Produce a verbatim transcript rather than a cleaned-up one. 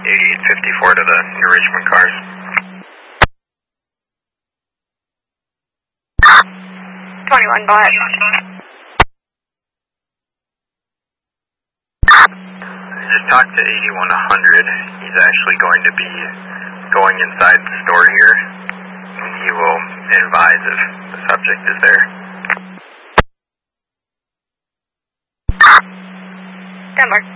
eighty-eight fifty-four to the New Richmond cars. twenty-one, go ahead. Just talked to eighty-one hundred. He's actually going to be going inside the store here, and he will advise if the subject is there. Denmark.